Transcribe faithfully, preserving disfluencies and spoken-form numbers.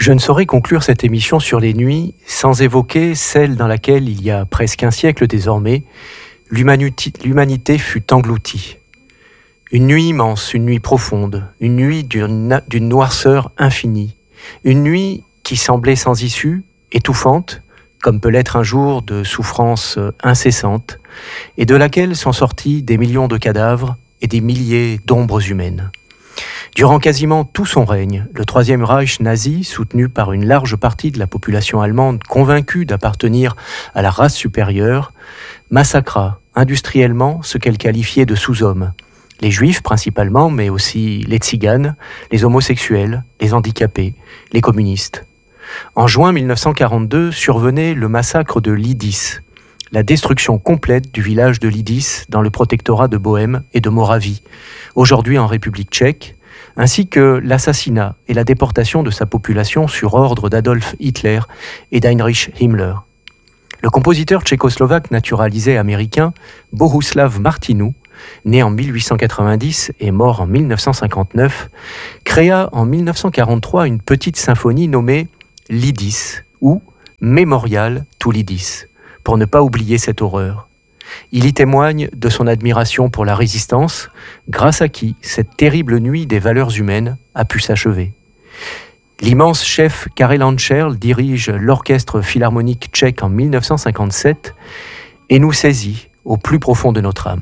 Je ne saurais conclure cette émission sur les nuits sans évoquer celle dans laquelle, il y a presque un siècle désormais, l'humanité, l'humanité fut engloutie. Une nuit immense, une nuit profonde, une nuit d'une, d'une noirceur infinie, une nuit qui semblait sans issue, étouffante, comme peut l'être un jour de souffrance incessante, et de laquelle sont sortis des millions de cadavres et des milliers d'ombres humaines. Durant quasiment tout son règne, le Troisième Reich nazi, soutenu par une large partie de la population allemande convaincue d'appartenir à la race supérieure, massacra industriellement ce qu'elle qualifiait de sous-hommes. Les juifs principalement, mais aussi les tziganes, les homosexuels, les handicapés, les communistes. En juin mille neuf cent quarante-deux survenait le massacre de Lidis, la destruction complète du village de Lidis dans le protectorat de Bohême et de Moravie, aujourd'hui en République tchèque, ainsi que l'assassinat et la déportation de sa population sur ordre d'Adolf Hitler et d'Heinrich Himmler. Le compositeur tchécoslovaque naturalisé américain Bohuslav Martinu, né en mille huit cent quatre-vingt-dix et mort en mille neuf cent cinquante-neuf, créa en mille neuf cent quarante-trois une petite symphonie nommée Lidis ou Mémorial to Lidis, pour ne pas oublier cette horreur. Il y témoigne de son admiration pour la résistance, grâce à qui cette terrible nuit des valeurs humaines a pu s'achever. L'immense chef Karel Ančerl dirige l'orchestre philharmonique tchèque en mille neuf cent cinquante-sept et nous saisit au plus profond de notre âme.